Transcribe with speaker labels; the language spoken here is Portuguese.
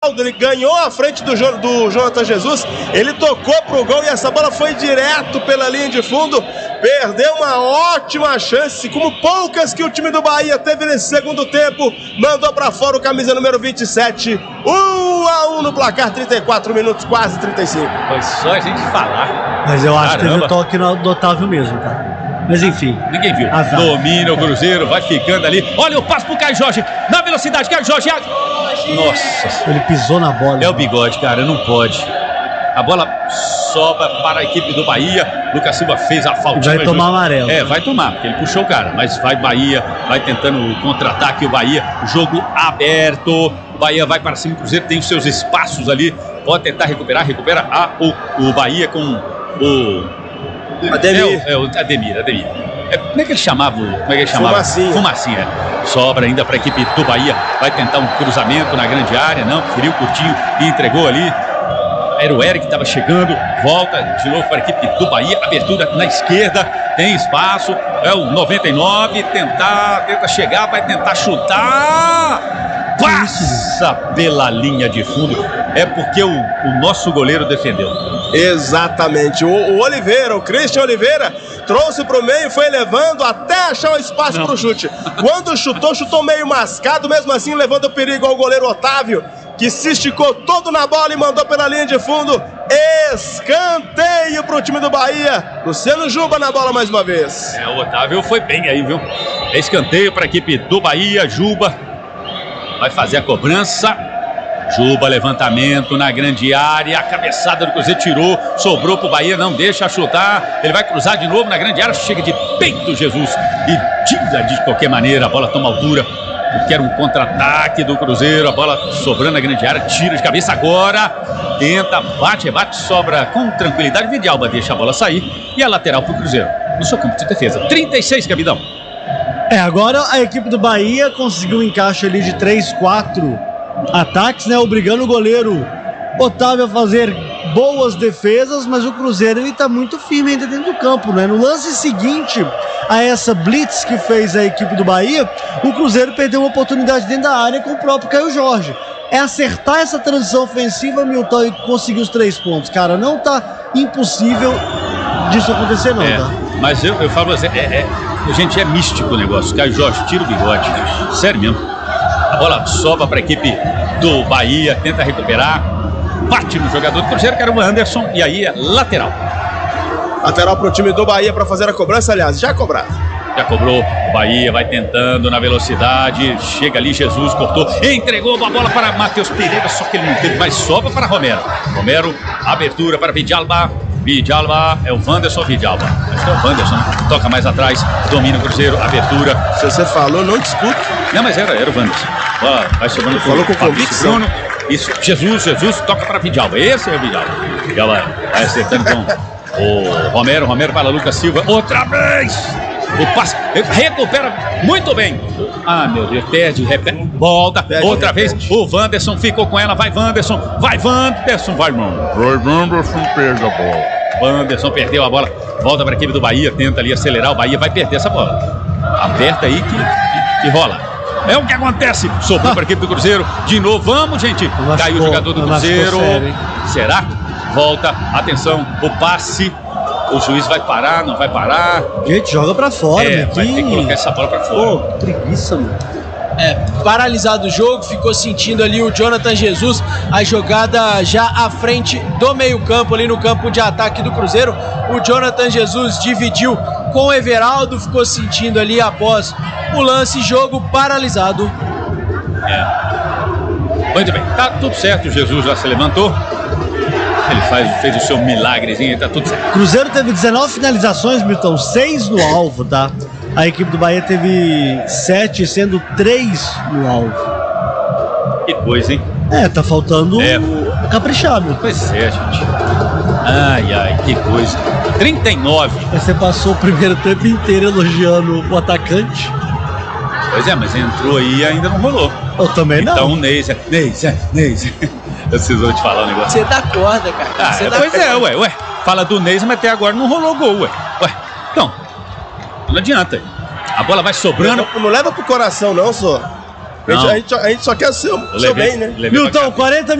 Speaker 1: Everaldo, ele ganhou a frente do Jonathan Jesus, ele tocou pro gol e essa bola foi direto pela linha de fundo, perdeu uma ótima chance, como poucas que o time do Bahia teve nesse segundo tempo, mandou pra fora o camisa número 27, 1-1 no placar, 34 minutos, quase 35.
Speaker 2: Foi só a gente falar.
Speaker 3: Mas eu acho que teve toque do Otávio mesmo, tá? Mas enfim.
Speaker 2: Ninguém viu. Domina o Cruzeiro, vai ficando ali. Olha o passo pro Caio Jorge. Na velocidade, Caio Jorge. Nossa.
Speaker 3: Ele pisou na bola.
Speaker 2: É o Bigode, cara, não pode. A bola sobra para a equipe do Bahia. Lucas Silva fez a faltinha.
Speaker 3: Vai tomar amarelo.
Speaker 2: Vai tomar, porque ele puxou o cara. Mas vai Bahia, vai tentando o contra-ataque. O Bahia, jogo aberto. O Bahia vai para cima. O Cruzeiro tem os seus espaços ali. Pode tentar recuperar. Recupera o Bahia com o Ademir. O Ademir. Como é que ele chamava? Fumacinha. Sobra ainda para a equipe do Bahia. Vai tentar um cruzamento na grande área. Não, feriu curtinho e entregou ali. Era o Eric que estava chegando. Volta de novo para a equipe do Bahia. Abertura na esquerda. Tem espaço. É o 99. Tenta chegar. Vai tentar chutar. Passa pela linha de fundo. É porque o nosso goleiro defendeu.
Speaker 1: Exatamente. O Oliveira, o Christian Oliveira, trouxe pro meio, foi levando até achar um espaço pro chute. Quando chutou meio mascado, mesmo assim levando perigo ao goleiro Otávio, que se esticou todo na bola e mandou pela linha de fundo. Escanteio pro time do Bahia. Luciano Juba na bola mais uma vez.
Speaker 2: O Otávio foi bem aí, viu? Escanteio para a equipe do Bahia. Juba vai fazer a cobrança. Juba, levantamento na grande área, a cabeçada do Cruzeiro tirou, sobrou pro Bahia, não deixa chutar, ele vai cruzar de novo na grande área, chega de peito Jesus e tira de qualquer maneira, a bola toma altura, porque era um contra-ataque do Cruzeiro, a bola sobrando na grande área, tira de cabeça agora, tenta, bate, sobra com tranquilidade, Vidalba deixa a bola sair e a lateral pro Cruzeiro, no seu campo de defesa, 36, capitão.
Speaker 3: Agora a equipe do Bahia conseguiu um encaixe ali de 3-4 ataques, né? Obrigando o goleiro Otávio a fazer boas defesas, mas o Cruzeiro ele tá muito firme ainda dentro do campo, né? No lance seguinte a essa blitz que fez a equipe do Bahia, o Cruzeiro perdeu uma oportunidade dentro da área com o próprio Caio Jorge. É acertar essa transição ofensiva, Milton, e conseguir os 3 pontos, cara. Não tá impossível disso acontecer, não, tá?
Speaker 2: Mas eu falo assim, gente, é místico o negócio. Caio Jorge, tira o bigode. Sério mesmo. A bola sobra para a equipe do Bahia, tenta recuperar, bate no jogador do Cruzeiro, que era o Anderson, e aí é lateral.
Speaker 1: Lateral para o time do Bahia para fazer a cobrança, aliás, já cobrado.
Speaker 2: Já cobrou, o Bahia vai tentando na velocidade, chega ali, Jesus cortou, entregou a bola para Matheus Pereira, só que ele não teve mais, sobra para Romero. Romero, abertura para Vidalba é o Wanderson Vidalba. Acho que é o Wanderson, toca mais atrás, domina o Cruzeiro, abertura.
Speaker 1: Se você falou, não discuto.
Speaker 2: Não, mas era o Wanderson. Vai sobrando
Speaker 1: falou com o
Speaker 2: Bruno. Isso, Jesus, toca para Vidalba. Esse é o Vidalba. Vidalba vai acertando com o Romero para Lucas Silva. Outra vez! O passe, recupera muito bem. Meu Deus, perde, volta, outra vez. O Wanderson ficou com ela, vai Wanderson, mano.
Speaker 4: Wanderson perde a bola.
Speaker 2: Wanderson perdeu a bola, volta para a equipe do Bahia, tenta ali acelerar, o Bahia vai perder essa bola. Aperta aí que rola. É o que acontece, sobrou para a equipe do Cruzeiro, de novo, vamos gente, caiu o jogador do Cruzeiro, será? Volta, atenção, o passe. O juiz vai parar, não vai parar.
Speaker 3: Gente, joga pra fora,
Speaker 2: vai ter que colocar essa bola pra fora.
Speaker 3: Pô, preguiça, mano.
Speaker 5: Paralisado o jogo, ficou sentindo ali o Jonathan Jesus, a jogada já à frente do meio campo, ali no campo de ataque do Cruzeiro. O Jonathan Jesus dividiu com o Everaldo, ficou sentindo ali após o lance, jogo paralisado.
Speaker 2: Muito bem, tá tudo certo, o Jesus já se levantou. Ele fez o seu milagrezinho, tá tudo certo.
Speaker 3: Cruzeiro teve 19 finalizações, Milton, 6 no alvo, tá? A equipe do Bahia teve 7, sendo 3 no alvo.
Speaker 2: Que coisa, hein?
Speaker 3: Tá faltando caprichar, Milton.
Speaker 2: Pois é, gente. Ai, que coisa. 39.
Speaker 3: Você passou o primeiro tempo inteiro elogiando o atacante.
Speaker 2: Pois é, mas entrou aí e ainda não rolou.
Speaker 3: Eu também não.
Speaker 2: Então, Neis. Eu preciso te falar um negócio.
Speaker 5: Você dá corda, cara.
Speaker 2: Pois é, ué. Fala do Neis, mas até agora não rolou gol, ué. Então, não adianta. A bola vai sobrando.
Speaker 1: Não leva pro coração, não, só. A gente só quer o seu bem, né?
Speaker 3: Milton, 40